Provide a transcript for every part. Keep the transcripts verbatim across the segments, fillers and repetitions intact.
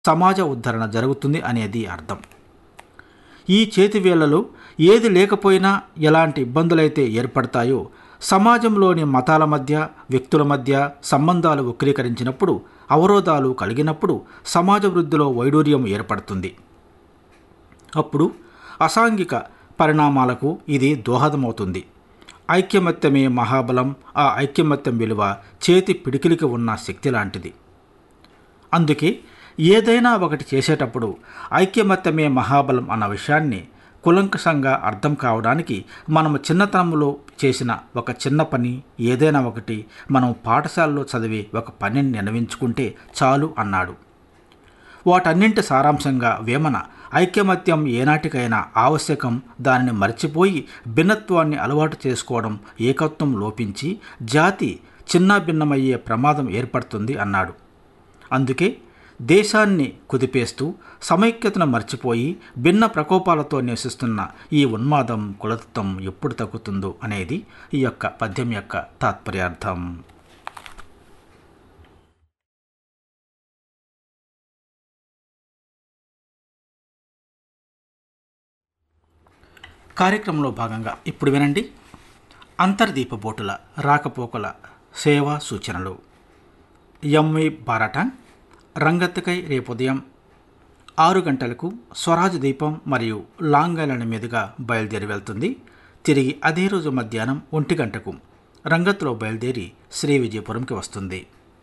సమాజ ఉద్ధరణ జరుగుతుంది అనేది అర్థం. ఈ చేతివేళ్లలో ఏది లేకపోయినా ఎలాంటి ఇబ్బందులైతే ఏర్పడతాయో, సమాజంలోని మతాల మధ్య, వ్యక్తుల మధ్య సంబంధాలు వక్రీకరించినప్పుడు, అవరోధాలు కలిగినప్పుడు సమాజ వృద్ధిలో వైడూర్యం ఏర్పడుతుంది. అప్పుడు అసాంఘిక పరిణామాలకు ఇది దోహదమవుతుంది. ఐక్యమత్యమే మహాబలం. ఆ ఐక్యమత్యం విలువ చేతి పిడికిలికి ఉన్న శక్తి లాంటిది. అందుకే ఏదైనా ఒకటి చేసేటప్పుడు ఐక్యమత్యమే మహాబలం అన్న విషయాన్ని కులంకషంగా అర్థం కావడానికి మనము చిన్నతనంలో చేసిన ఒక చిన్న పని, ఏదైనా ఒకటి మనం పాఠశాలలో చదివి ఒక పనిని నిర్ణయించుకుంటే చాలు అన్నాడు. వాటన్నింటి సారాంశంగా వేమన ఐక్యమత్యం ఏనాటికైనా ఆవశ్యకం, దానిని మర్చిపోయి భిన్నత్వాన్ని అలవాటు చేసుకోవడం, ఏకత్వం లోపించి జాతి చిన్నాభిన్నమయ్యే ప్రమాదం ఏర్పడుతుంది అన్నాడు. అందుకే దేశాన్ని కుదిపేస్తూ సమైక్యతను మర్చిపోయి భిన్న ప్రకోపాలతో నివసిస్తున్న ఈ ఉన్మాదం, కులతత్వం ఎప్పుడు తగ్గుతుందో అనేది ఈ యొక్క పద్యం యొక్క తాత్పర్యార్థం. కార్యక్రమంలో భాగంగా ఇప్పుడు వినండి అంతర్దీపబోటుల రాకపోకల సేవా సూచనలు. ఎంవి బారాటాంగ్ రంగత్తుకై రేపు ఉదయం ఆరు గంటలకు స్వరాజ్ దీపం మరియు లాంగ్ ఐలాండ్ మీదుగా బయలుదేరి వెళ్తుంది. తిరిగి అదే రోజు మధ్యాహ్నం ఒంటి గంటకు రంగత్తులో బయలుదేరి శ్రీ విజయపురంకి వస్తుంది.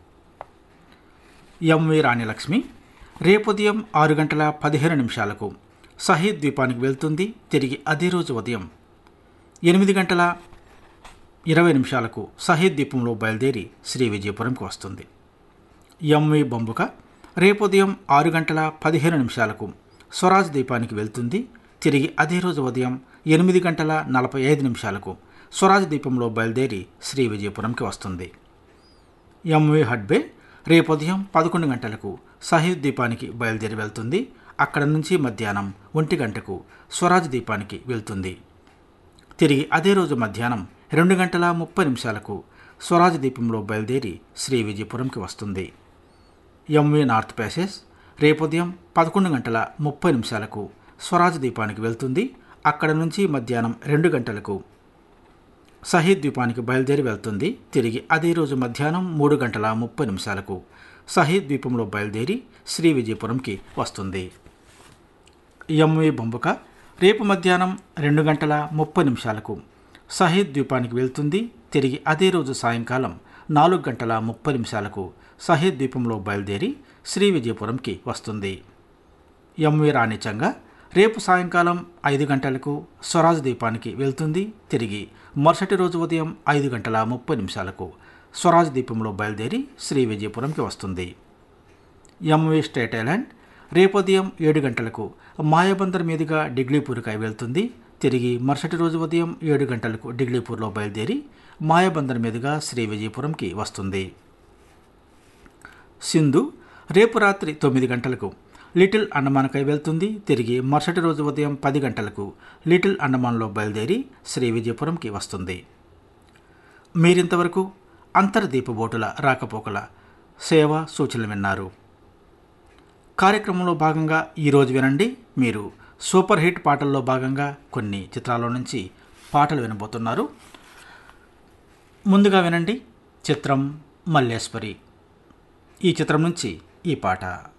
ఎంవి రాణిలక్ష్మి రేపు ఉదయం ఆరు గంటల పదిహేను నిమిషాలకు షహీద్ ద్వీపానికి వెళ్తుంది. తిరిగి అదే రోజు ఉదయం ఎనిమిది గంటల ఇరవై నిమిషాలకు షహీద్ ద్వీపంలో బయలుదేరి శ్రీ విజయపురంకి వస్తుంది. ఎంవి బంబుక రేపు ఉదయం ఆరు గంటల పదిహేను నిమిషాలకు స్వరాజ్ ద్వీపానికి వెళ్తుంది. తిరిగి అదే రోజు ఉదయం ఎనిమిది గంటల నలభై ఐదు నిమిషాలకు స్వరాజ్ ద్వీపంలో బయలుదేరి శ్రీ విజయపురంకి వస్తుంది. ఎంవి హడ్బే రేపు ఉదయం పదకొండు గంటలకు షహీద్ ద్వీపానికి బయలుదేరి వెళ్తుంది. అక్కడ నుంచి మధ్యాహ్నం ఒంటి గంటకు స్వరాజ్ ద్వీపానికి వెళ్తుంది. తిరిగి అదే రోజు మధ్యాహ్నం రెండు గంటల ముప్పై నిమిషాలకు స్వరాజ్ ద్వీపంలో బయలుదేరి శ్రీ విజయపురంకి వస్తుంది. ఎంవి నార్త్ ప్యాసేజ్ రేపు ఉదయం పదకొండు గంటల ముప్పై నిమిషాలకు స్వరాజ్ ద్వీపానికి వెళ్తుంది. అక్కడ నుంచి మధ్యాహ్నం రెండు గంటలకు షహీద్ ద్వీపానికి బయలుదేరి వెళ్తుంది. తిరిగి అదే రోజు మధ్యాహ్నం మూడు గంటల ముప్పై నిమిషాలకు షహీద్ ద్వీపంలో బయలుదేరి శ్రీ విజయపురంకి వస్తుంది. ఎంవి బంబుక రేపు మధ్యాహ్నం రెండు గంటల ముప్పై నిమిషాలకు షహీద్ ద్వీపానికి వెళ్తుంది. తిరిగి అదే రోజు సాయంకాలం నాలుగు గంటల ముప్పై నిమిషాలకు షహీద్ ద్వీపంలో బయలుదేరి శ్రీ విజయపురంకి వస్తుంది. ఎంవి రాణిచంగ రేపు సాయంకాలం ఐదు గంటలకు స్వరాజ్ ద్వీపానికి వెళ్తుంది. తిరిగి మరుసటి రోజు ఉదయం ఐదు గంటల ముప్పై నిమిషాలకు స్వరాజ్ ద్వీపంలో బయలుదేరి శ్రీ విజయపురంకి వస్తుంది. ఎంవి స్టేట్ ఐలాండ్ రేపు ఉదయం ఏడు గంటలకు మాయాబందర్ మీదుగా డిగ్లీపూర్కి వెళ్తుంది. తిరిగి మరుసటి రోజు ఉదయం ఏడు గంటలకు డిగ్లీపూర్లో బయలుదేరి మాయాబందర్ మీదుగా శ్రీ విజయపురంకి వస్తుంది. సింధు రేపు రాత్రి తొమ్మిది గంటలకు లిటిల్ అండమాన్కై వెళ్తుంది. తిరిగి మరుసటి రోజు ఉదయం పది గంటలకు లిటిల్ అండమాన్లో బయలుదేరి శ్రీ విజయపురంకి వస్తుంది. మీరింతవరకు అంతర్దీపబోటుల రాకపోకల సేవా సూచనలు విన్నారు. కార్యక్రమంలో భాగంగా ఈరోజు వినండి. మీరు సూపర్ హిట్ పాటల్లో భాగంగా కొన్ని చిత్రాల నుంచి పాటలు వినబోతున్నారు. ముందుగా వినండి చిత్రం మల్లేశ్వరి. ఈ చిత్రం నుంచి ఈ పాట.